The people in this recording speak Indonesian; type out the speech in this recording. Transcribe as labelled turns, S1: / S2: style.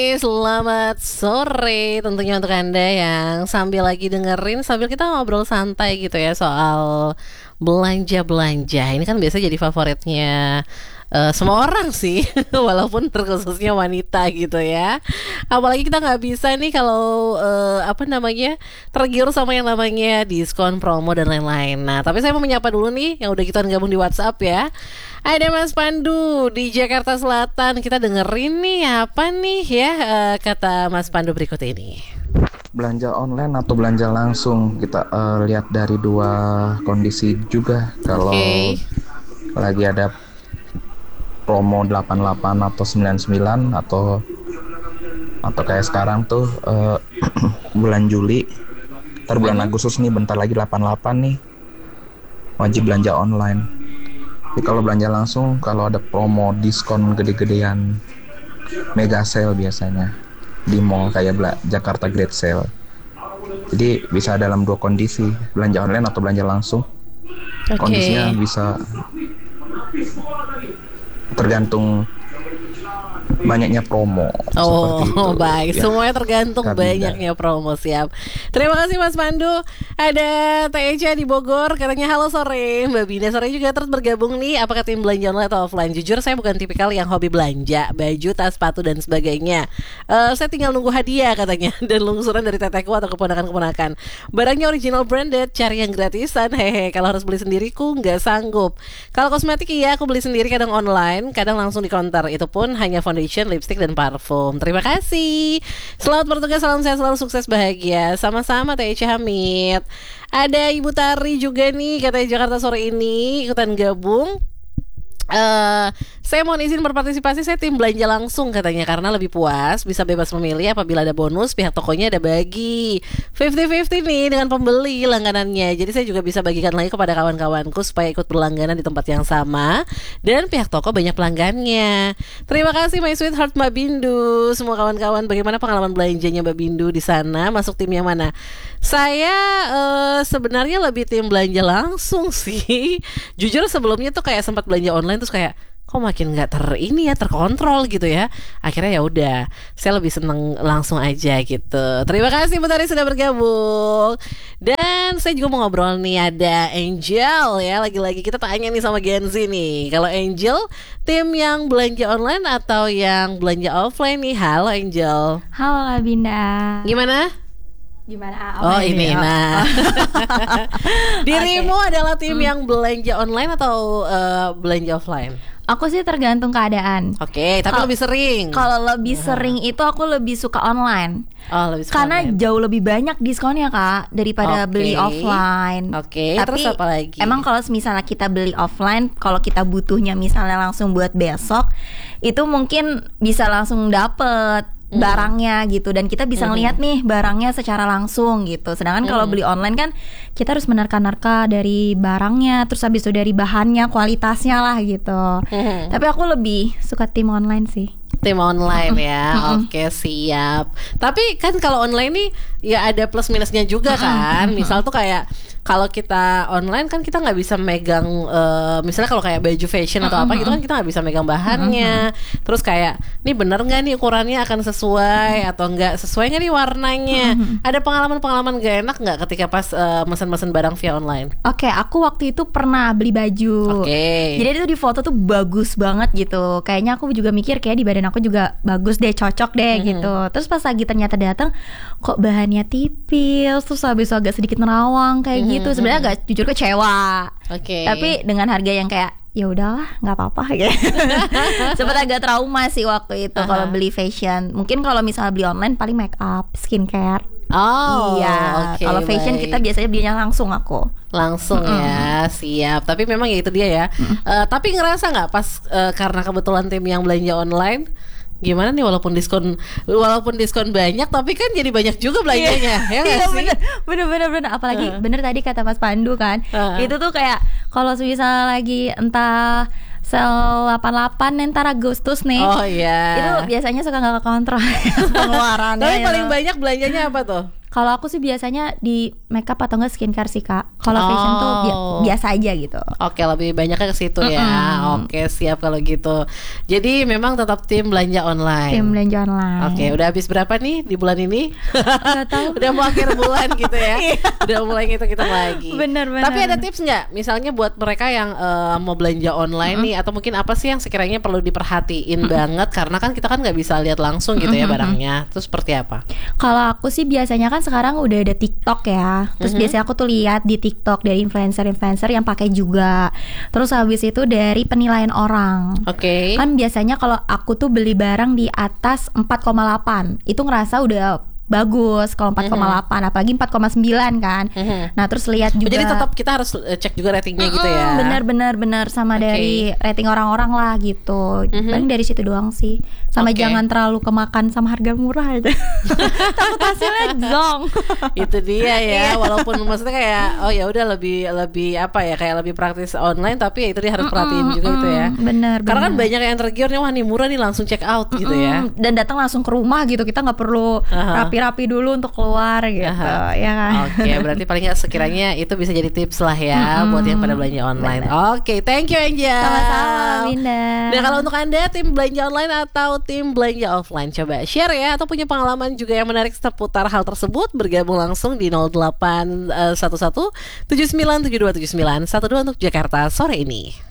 S1: Selamat sore tentunya untuk Anda yang sambil lagi dengerin sambil kita ngobrol santai gitu ya soal belanja-belanja. Ini kan biasa jadi favoritnya semua orang sih walaupun terkhususnya wanita gitu ya. Apalagi kita nggak bisa nih kalau tergiur sama yang namanya diskon, promo dan lain-lain. Nah tapi saya mau menyapa dulu nih yang udah gituan gabung di WhatsApp ya. Ada Mas Pandu di Jakarta Selatan. Kita dengerin nih apa nih ya kata Mas Pandu berikut ini.
S2: Belanja online atau belanja langsung, kita lihat dari dua kondisi juga. Kalau lagi ada promo 88 atau 99 atau kayak sekarang tuh bulan Juli, bulan Agustus nih bentar lagi 88 nih, wajib belanja online. Tapi kalau belanja langsung, kalau ada promo diskon gede-gedean, mega sale biasanya di mall kayak Jakarta Great Sale. Jadi bisa dalam dua kondisi, belanja online atau belanja langsung. Kondisinya bisa tergantung banyaknya promo.
S1: Oh baik ya. Semuanya tergantung banyaknya promo. Siap. Terima kasih Mas Pandu. Ada Teja di Bogor, katanya halo sore Mbak Bina. Sore juga terus bergabung nih. Apakah tim belanja online atau offline? Jujur saya bukan tipikal yang hobi belanja baju, tas, sepatu dan sebagainya. Saya tinggal nunggu hadiah katanya dan lungsuran dari teteku atau keponakan-keponakan. Barangnya original branded, cari yang gratisan. Hehe, kalau harus beli sendiri ku nggak sanggup. Kalau kosmetik iya aku beli sendiri, kadang online, kadang langsung di counter. Itu pun hanya foundation, lipstick dan parfum. Terima kasih. Selamat bertugas, salam sehat selalu, sukses bahagia. Sama-sama Teh Hamid. Ada Ibu Tari juga nih, katanya Jakarta sore ini ikutan gabung. Saya mohon izin berpartisipasi, saya tim belanja langsung katanya karena lebih puas, bisa bebas memilih apabila ada bonus, pihak tokonya ada bagi 50-50 nih dengan pembeli langganannya. Jadi saya juga bisa bagikan lagi kepada kawan-kawanku supaya ikut berlangganan di tempat yang sama dan pihak toko banyak pelanggannya. Terima kasih my sweetheart Mbak Bindu. Semua kawan-kawan, bagaimana pengalaman belanjanya Mbak Bindu di sana? Masuk tim yang mana? Saya sebenarnya lebih tim belanja langsung sih. Jujur sebelumnya tuh kayak sempat belanja online terus kayak kok makin nggak terkontrol gitu ya. Akhirnya ya udah, saya lebih seneng langsung aja gitu. Terima kasih Bu Tari sudah bergabung. Dan saya juga mau ngobrol nih, ada Angel ya. Lagi-lagi kita tanya nih sama Gen Z nih. Kalau Angel, tim yang belanja online atau yang belanja offline nih? Halo Angel.
S3: Halo Binda.
S1: Gimana? Ini. Nah. Dirimu adalah tim yang belanja online atau belanja offline?
S3: Aku sih tergantung keadaan.
S1: Oke, tapi lebih sering.
S3: Kalau lebih sering itu aku lebih suka online.
S1: Oh, lebih suka
S3: karena
S1: online.
S3: Jauh lebih banyak diskonnya Kak daripada beli offline.
S1: Oke.
S3: Tapi
S1: terus apa lagi?
S3: Emang kalau misalnya kita beli offline, kalau kita butuhnya misalnya langsung buat besok, itu mungkin bisa langsung dapet barangnya gitu, dan kita bisa ngeliat nih barangnya secara langsung gitu. Sedangkan kalau beli online kan kita harus menerka-nerka dari barangnya, terus habis itu dari bahannya, kualitasnya lah gitu. Tapi aku lebih suka tim online sih.
S1: Tim online ya. Oke, siap. Tapi kan kalau online nih ya ada plus minusnya juga kan. Misal tuh kayak kalau kita online kan kita nggak bisa megang misalnya kalau kayak baju fashion atau apa gitu kan kita nggak bisa megang bahannya. Terus kayak nih bener nggak nih ukurannya akan sesuai atau nggak sesuai nggak nih warnanya. Ada pengalaman gak enak nggak ketika pas mesen-mesen barang via online?
S3: Oke, aku waktu itu pernah beli baju. Jadi itu di foto tuh bagus banget gitu. Kayaknya aku juga mikir kayak di badan aku juga bagus deh, cocok deh gitu. Terus pas lagi ternyata datang kok bahannya tipis, terus habis itu agak sedikit merawang kayak gitu. Sebenarnya agak jujur kecewa. Tapi dengan harga yang kayak ya udahlah, nggak apa-apa gitu. Sempat agak trauma sih waktu itu kalau beli fashion. Mungkin kalau misalnya beli online paling make up, skincare. Iya. Kalau fashion kita biasanya belinya langsung
S1: langsung ya. Siap. Tapi memang ya itu dia ya. Tapi ngerasa nggak pas karena kebetulan tim yang belanja online, gimana nih walaupun diskon banyak tapi kan jadi banyak juga belanjanya. Ya nggak sih?
S3: Bener apalagi bener tadi kata Mas Pandu kan. Itu tuh kayak kalau misalnya lagi entah sel 88 ntar Agustus nih.
S1: Oh iya.
S3: Itu biasanya suka nggak kekontrol pengeluarannya.
S1: Tapi paling banyak belanjanya apa tuh?
S3: Kalau aku sih biasanya di makeup atau enggak skincare sih Kak. Kalau fashion tuh biasa aja gitu.
S1: Oke, lebih banyaknya ke situ ya. Oke, siap kalau gitu. Jadi memang tetap tim belanja online.
S3: Tim belanja online.
S1: Oke, udah habis berapa nih di bulan ini?
S3: Nggak tahu.
S1: Udah mau akhir bulan gitu ya. Udah mulai ngitung-ngitung lagi.
S3: Bener.
S1: Tapi ada tips nggak? Misalnya buat mereka yang mau belanja online nih, atau mungkin apa sih yang sekiranya perlu diperhatiin banget? Karena kan kita kan nggak bisa lihat langsung gitu ya barangnya. Terus seperti apa?
S3: Kalau aku sih biasanya kan sekarang udah ada TikTok ya. Terus biasanya aku tuh lihat di TikTok dari influencer-influencer yang pakai juga. Terus habis itu dari penilaian orang.
S1: Oke.
S3: Kan biasanya kalau aku tuh beli barang di atas 4,8 itu ngerasa udah bagus. Kalau 4,8 apalagi 4,9 kan. Nah terus lihat juga.
S1: Jadi tetap kita harus cek juga ratingnya gitu ya.
S3: Benar sama dari rating orang-orang lah gitu. Paling dari situ doang sih. Sama jangan terlalu kemakan sama harga murah aja. Takut hasilnya zong.
S1: Itu dia ya. Walaupun maksudnya kayak ya udah lebih apa ya, kayak lebih praktis online, tapi ya itu dia harus perhatiin juga itu ya.
S3: Benar.
S1: Karena kan banyak yang tergiur nih, wah nih murah nih, langsung check out gitu ya.
S3: Dan datang langsung ke rumah gitu. Kita nggak perlu rapi dulu untuk keluar gitu, ya kan?
S1: Oke, berarti paling nggak sekiranya itu bisa jadi tips lah ya buat yang pada belanja online. Oke, thank you Angel.
S3: Sama-sama Winda.
S1: Nah kalau untuk Anda tim belanja online atau tim belanja offline, coba share ya, atau punya pengalaman juga yang menarik seputar hal tersebut, bergabung langsung di 0811 797279 12 untuk Jakarta sore ini.